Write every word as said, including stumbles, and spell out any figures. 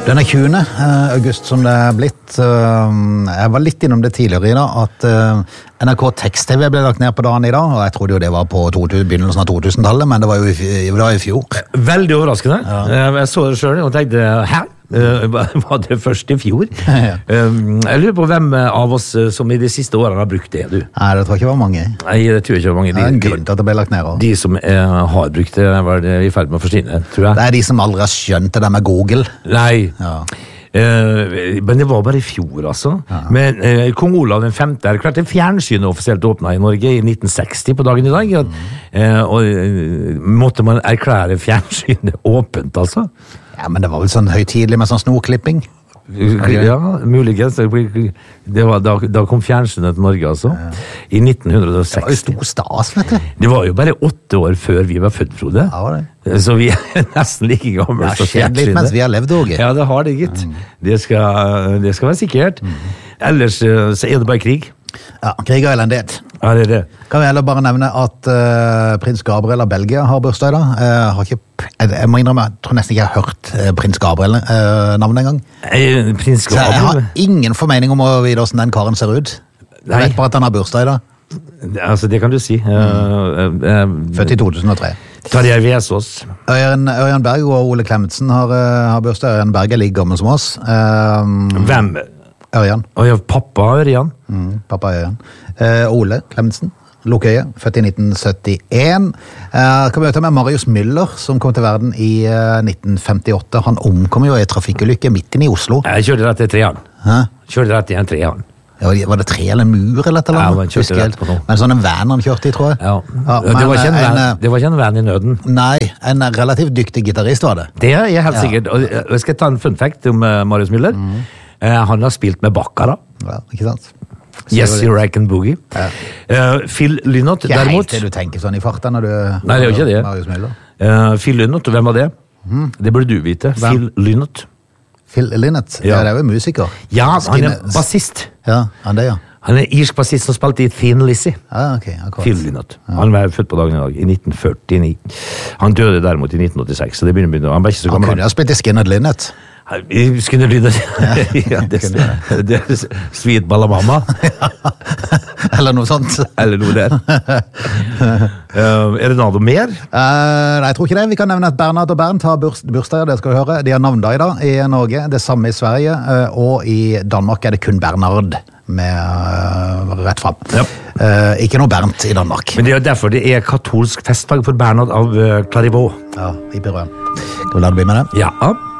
Den er tjuende august som det er blitt. Jeg var litt innom det tidligere i dag, at N R K Tekst-T V ble lagt ned på dagen i dag, og jeg trodde jo det var på begynnelsen av totusentallet, men det var jo i, det var i fjor. Veldig overraskende. Ja. Jeg så det selv og tenkte, hæ? Var det først i fjor? Ja. Jeg lurer på hvem av oss som i de siste årene har brukt det, du? Nei, det tror jeg ikke var mange. Nei, det tror jeg ikke var mange. De, det er en grunn til at det ble lagt ned. Også. De som er, har brukt det, var det i ferd med å forsvinne, tror jeg. Det er de som aldri har skjønt det der med Google. Nei. Ja. Uh, men det var bare i fjor, altså. Ja. Men uh, Kong Olav den femte erklærte fjernsynet offisielt åpnet i Norge i nitten seksti på dagen i dag. Mm. Uh, og uh, måtte man erklære fjernsynet åpent, altså? Ja, men det var vel sånn høytidelig med sånn snorklipping. Ja, muligens. Det var, da, da kom fjernsynet til Norge, altså. Ja. I nitten seksti. Det var jo stor stas, vet du. Det var jo bare åtte år før vi var født, Frode. Ja, var det. Så vi er nesten like gamle. Det har skjedd litt mens vi har levd, Åge. Ja, det har det, gitt. Mm. Det, skal, det skal være sikkert. Mm. Ellers så er det bare krig. Ja, krig og elendighet. Ja, det er det. Kan vi heller bare nevne at uh, prins Gabriel av Belgia har bursdag i dag. Uh, har ikke, jeg, jeg må innrømme, jeg tror nesten ikke jeg har hørt uh, prins Gabriel uh, navnet en gang. Eh, prins Gabriel? Så jeg har ingen formening om å vite hvordan den karen ser ut. Jeg Nei. vet bare at han har bursdag i dag. Altså, det kan du si. Mm. Uh, uh, Født i to tusen og tre. Tarjei Vesaas. Ørjan, Ørjan Berg og Ole Klemetsen har, uh, har bursdag. Ørjan Berg er like gammel som oss. Uh, Hvem? Ørjan. Oh, ja, pappa Ørjan. Mm, pappa Ørjan. Uh, Ole Klemetsen. Lukkøye, født i nitten syttien. Uh, kan vi møte med Marius Müller, som kom til verden i uh, nitten femtiåtte. Han omkom jo i trafikkulykke midt inne i Oslo. Jeg kjørte rett i treeren. Hæ? Kjørte rett i en treeren. Ja, var det tre eller mur eller et eller annet? Ja, man kjørte rett på noe. Men sånn en van han kjørte i, tror jeg. Ja, ja men, det, var ikke en van, en, det var ikke en van i nøden. Nei, en relativt dyktig gitarist var det. Det er jeg helt ja. sikkert. Og jeg skal ta en fun fact om uh, Marius Müller. Mm. Uh, han har spilt med Baccara. Ja, ikke sant? Yes, You Can Boogie. Ja. Uh, Phil Lynott, ikke derimot. Ikke helt det du tenker sånn i farta når du... Nei, det er jo ikke det. Marius Müller. Uh, Phil Lynott, hvem var det? Mm. Det burde du vite. Hvem? Phil Lynott. Phil Lynott? Ja. Ja, det er jo musiker. Ja, han er bassist. Ja, han det, ja. Han er irsk bassist som spilte i Thin Lizzy. Ah, okay, akkurat. Phil Lynott. Ja. Han var født på dagen i dag, i nitten førtini. Han døde derimot i nitten åttiseks, så det begynner å begynne. Han ble ikke så gammel. Han kunne ha spilt i Skinner Lynott. Skinner Lynott. Ja, det, det er Sweet Balamama. Eller noe sånt. Eller noe der. uh, er det noe mer? Uh, nei, jeg tror ikke det. Vi kan nevne at Bernhard og Bernt har burs bursdager, det skal du høre. De har navndag i dag i Norge, det samme i Sverige, uh, og i Danmark er det kun Bernhard med uh, rett frem. Ja. Uh, ikke noe Bernt i Danmark. Men det er derfor det er katolsk festdag for Bernhard av uh, Clairvaux. Ja, i Pirøen. Skal vi la det bli med det? Ja.